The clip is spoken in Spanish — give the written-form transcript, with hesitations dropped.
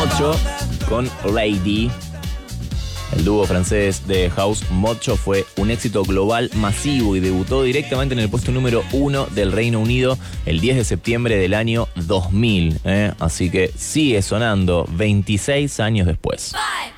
Mocho con Lady. El dúo francés de house Mocho fue un éxito global masivo y debutó directamente en el puesto número 1 del Reino Unido el 10 de septiembre del año 2000. Así que sigue sonando 26 años después. 5,